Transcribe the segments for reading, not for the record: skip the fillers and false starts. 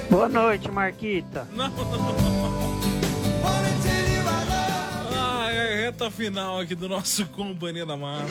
Boa noite, Marquita. Não. É reta final aqui do nosso Companhia da Massa.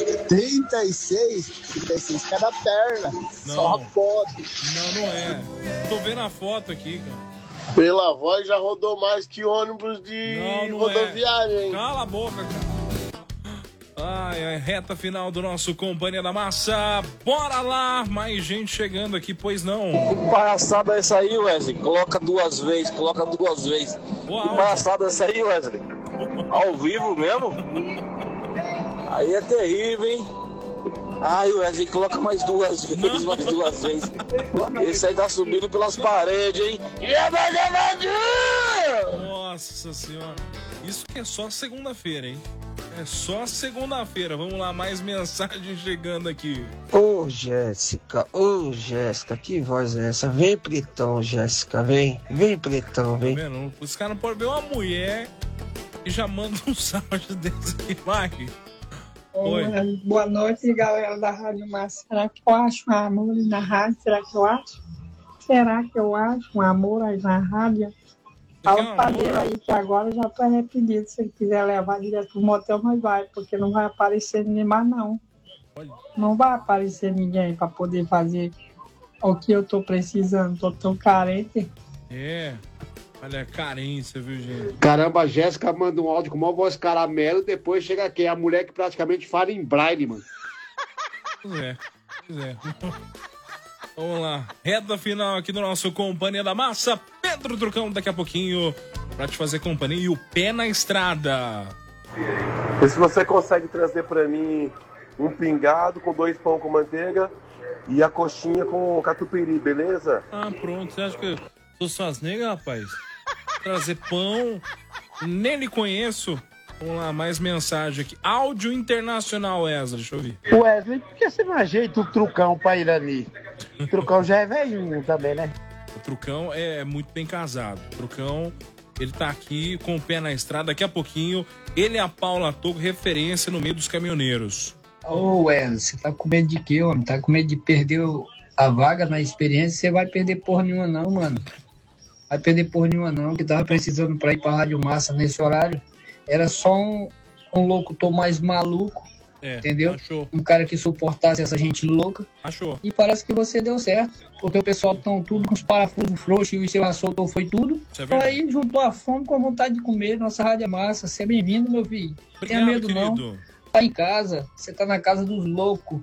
36 cada perna. Não. Só a foto. Não é. Tô vendo a foto aqui, cara. Pela voz já rodou mais que ônibus de Não rodoviária, hein? Cala a boca, cara. É reta final do nosso Companhia da Massa. Bora lá, mais gente chegando aqui, pois não. Que palhaçada é essa aí, Wesley? Coloca duas vezes. Que palhaçada é essa aí, Wesley? Ao vivo mesmo? Aí é terrível, hein? Ai, Wesley, coloca mais duas vezes. Esse aí tá subindo pelas paredes, hein? Nossa senhora. Isso que é só segunda-feira, hein? É só segunda-feira. Vamos lá, mais mensagem chegando aqui. Ô, Jéssica, que voz é essa? Vem, Pretão, Jéssica, vem, Pretão, vem. Tá vendo? Os caras não podem ver uma mulher e já manda um áudio desse aqui, vai. Oi. Boa noite, galera da Rádio Massa. Será que eu acho um amor aí na rádio? Será que eu acho um amor aí na rádio? Fala pra ele aí que agora já foi arrependido. Se ele quiser levar direto pro motel, nós vai, porque não vai aparecer ninguém mais, não. Não vai aparecer ninguém pra poder fazer o que eu tô precisando. Tô tão carente. Olha a carência, viu, gente? Caramba, a Jéssica manda um áudio com uma voz caramelo e depois chega aqui. É a mulher que praticamente fala em braille, mano. Pois é. Vamos lá. Reta final aqui do nosso Companhia da Massa. Pedro Trucão daqui a pouquinho pra te fazer companhia e o pé na estrada. E se você consegue trazer pra mim um pingado com 2 pão com manteiga e a coxinha com catupiry, beleza? Pronto. Você acha que eu sou suas negras, rapaz? Trazer pão. Nem lhe conheço. Vamos lá, mais mensagem aqui. Áudio internacional, Wesley. Deixa eu ver. Wesley, por que você não ajeita o Trucão pra ir ali? O Trucão já é velhinho também, né? O Trucão é muito bem casado. O Trucão, ele tá aqui com o pé na estrada. Daqui a pouquinho, ele e a Paula Togo, referência no meio dos caminhoneiros. Ô, Wesley, você tá com medo de quê, homem? Tá com medo de perder a vaga na experiência? Você vai perder porra nenhuma não, mano. Vai perder porra nenhuma não, que tava precisando pra ir pra Rádio Massa nesse horário. Era só um locutor mais maluco, entendeu? Achou. Um cara que suportasse essa gente louca. Achou. E parece que você deu certo, porque o pessoal estão tudo com os parafusos frouxos e o seu soltou foi tudo. Isso é aí juntou a fome com a vontade de comer. Nossa Rádio Massa, seja bem-vindo, meu filho. Não tenha medo querido. não. Tá em casa, você tá na casa dos loucos.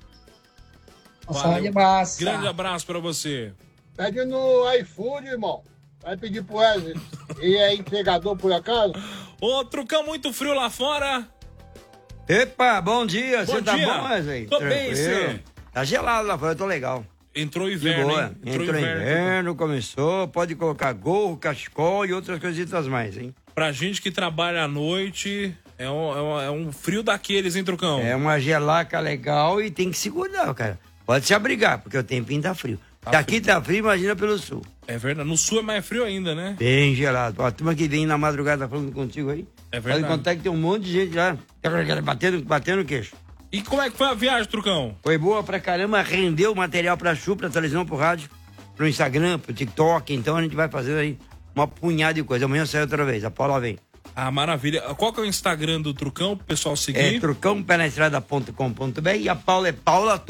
Nossa Rádio Massa. Grande abraço pra você. Pede no iFood, irmão. Vai pedir pro Wesley. E é entregador por acaso? Ô, Trucão, muito frio lá fora. Epa, bom dia. Bom Você tá dia. bom, Wesley? Tô bem, Tranquilo? você? Tá gelado lá fora, eu tô legal. Entrou De inverno, boa. hein? Entrou inverno, começou. Pode colocar gorro, cachecol e outras coisitas mais, hein? Pra gente que trabalha à noite, é um frio daqueles, hein, Trucão? É uma gelaca legal e tem que se cuidar, cara. Pode se abrigar, porque o tempinho tá frio. Daqui tá frio, imagina pelo sul. É verdade. No sul é mais frio ainda, né? Bem gelado. Ó, a turma que vem na madrugada falando contigo aí. É verdade. Pode contar que tem um monte de gente lá batendo o queixo. E como é que foi a viagem, Trucão? Foi boa pra caramba, rendeu material pra pra televisão, pro rádio, pro Instagram, pro TikTok. Então a gente vai fazer aí uma punhada de coisa. Amanhã sai outra vez, a Paula vem. Ah, maravilha. Qual que é o Instagram do Trucão pro pessoal seguir? É trucãopenaestrada.com.br e a Paula é Paula